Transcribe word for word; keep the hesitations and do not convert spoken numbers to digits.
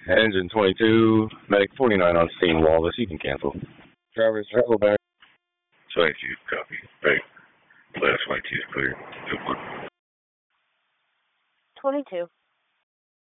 Engine twenty-two, medic forty-nine on scene, Wallace. You can cancel. Drivers, travel back. twenty-two, copy. Hey, last twenty-two is clear. Good one. twenty-two.